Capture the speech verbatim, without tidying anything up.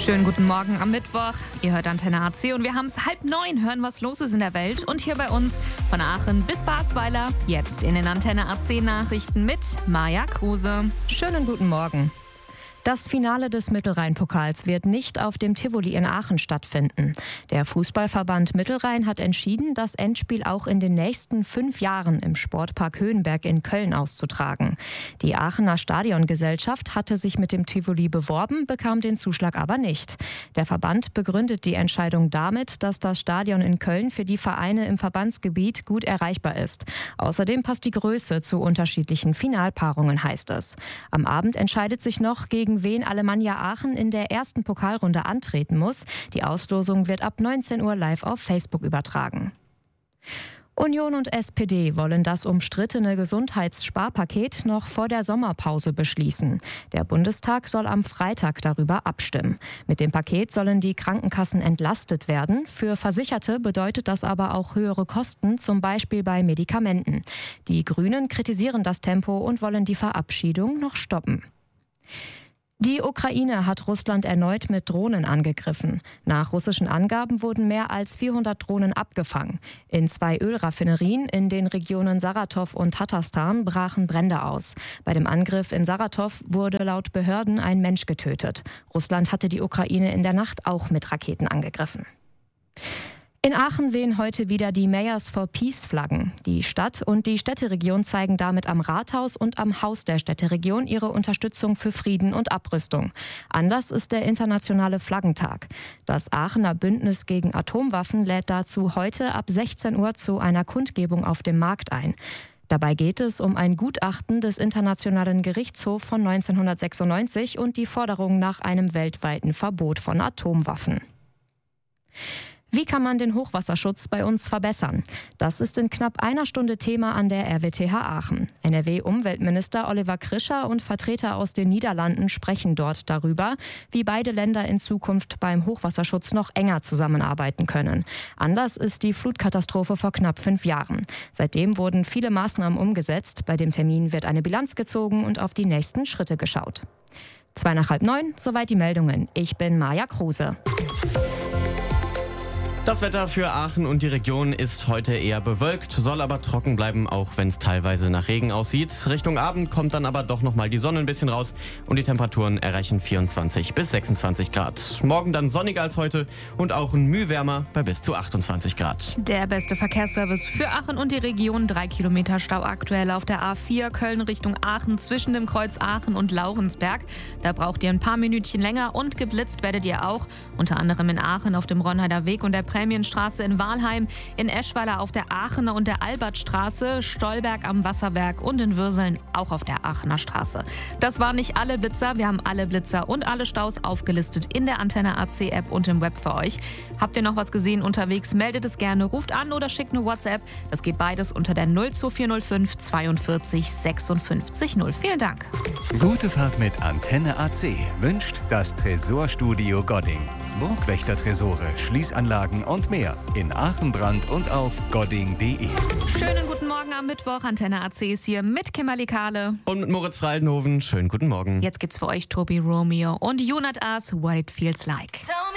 Schönen guten Morgen am Mittwoch. Ihr hört Antenne A C und wir haben es halb neun, hören, was los ist in der Welt. Und hier bei uns von Aachen bis Basweiler, jetzt in den Antenne A C Nachrichten mit Maja Kruse. Schönen guten Morgen. Das Finale des Mittelrhein-Pokals wird nicht auf dem Tivoli in Aachen stattfinden. Der Fußballverband Mittelrhein hat entschieden, das Endspiel auch in den nächsten fünf Jahren im Sportpark Höhenberg in Köln auszutragen. Die Aachener Stadiongesellschaft hatte sich mit dem Tivoli beworben, bekam den Zuschlag aber nicht. Der Verband begründet die Entscheidung damit, dass das Stadion in Köln für die Vereine im Verbandsgebiet gut erreichbar ist. Außerdem passt die Größe zu unterschiedlichen Finalpaarungen, heißt es. Am Abend entscheidet sich noch, gegen wen Alemannia Aachen in der ersten Pokalrunde antreten muss. Die Auslosung wird ab neunzehn Uhr live auf Facebook übertragen. Union und S P D wollen das umstrittene Gesundheitssparpaket noch vor der Sommerpause beschließen. Der Bundestag soll am Freitag darüber abstimmen. Mit dem Paket sollen die Krankenkassen entlastet werden. Für Versicherte bedeutet das aber auch höhere Kosten, zum Beispiel bei Medikamenten. Die Grünen kritisieren das Tempo und wollen die Verabschiedung noch stoppen. Die Ukraine hat Russland erneut mit Drohnen angegriffen. Nach russischen Angaben wurden mehr als vierhundert Drohnen abgefangen. In zwei Ölraffinerien in den Regionen Saratow und Tatarstan brachen Brände aus. Bei dem Angriff in Saratow wurde laut Behörden ein Mensch getötet. Russland hatte die Ukraine in der Nacht auch mit Raketen angegriffen. In Aachen wehen heute wieder die Mayors for Peace Flaggen. Die Stadt und die Städteregion zeigen damit am Rathaus und am Haus der Städteregion ihre Unterstützung für Frieden und Abrüstung. Anlass ist der internationale Flaggentag. Das Aachener Bündnis gegen Atomwaffen lädt dazu heute ab sechzehn Uhr zu einer Kundgebung auf dem Markt ein. Dabei geht es um ein Gutachten des Internationalen Gerichtshofs von neunzehnhundertsechsundneunzig und die Forderung nach einem weltweiten Verbot von Atomwaffen. Wie kann man den Hochwasserschutz bei uns verbessern? Das ist in knapp einer Stunde Thema an der R W T H Aachen. N R W-Umweltminister Oliver Krischer und Vertreter aus den Niederlanden sprechen dort darüber, wie beide Länder in Zukunft beim Hochwasserschutz noch enger zusammenarbeiten können. Anlass ist die Flutkatastrophe vor knapp fünf Jahren. Seitdem wurden viele Maßnahmen umgesetzt. Bei dem Termin wird eine Bilanz gezogen und auf die nächsten Schritte geschaut. Zwei nach halb neun, soweit die Meldungen. Ich bin Maja Kruse. Das Wetter für Aachen und die Region ist heute eher bewölkt, soll aber trocken bleiben, auch wenn es teilweise nach Regen aussieht. Richtung Abend kommt dann aber doch nochmal die Sonne ein bisschen raus und die Temperaturen erreichen vierundzwanzig bis sechsundzwanzig Grad. Morgen dann sonniger als heute und auch ein Mühe wärmer bei bis zu achtundzwanzig Grad. Der beste Verkehrsservice für Aachen und die Region. Drei Kilometer Stau aktuell auf der A vier Köln Richtung Aachen zwischen dem Kreuz Aachen und Laurensberg. Da braucht ihr ein paar Minütchen länger und geblitzt werdet ihr auch. Unter anderem in Aachen auf dem Ronheider Weg und der Prämienstraße in Walheim, in Eschweiler auf der Aachener und der Albertstraße, Stolberg am Wasserwerk und in Würseln auch auf der Aachener Straße. Das waren nicht alle Blitzer, wir haben alle Blitzer und alle Staus aufgelistet in der Antenne A C App und im Web für euch. Habt ihr noch was gesehen unterwegs, meldet es gerne, ruft an oder schickt eine WhatsApp. Das geht beides unter der null zwei vier null fünf zweiundvierzig sechsundfünfzig null. Vielen Dank. Gute Fahrt mit Antenne A C wünscht das Tresorstudio Godding. Burgwächter-Tresore, Schließanlagen und mehr in Aachen, Brand und auf godding punkt de. Schönen guten Morgen am Mittwoch. Antenne A C ist hier mit Kimberly Kahle. Und mit Moritz Fraldenhoven. Schönen guten Morgen. Jetzt gibt's für euch Tobi Romeo und Junat As, What It Feels Like.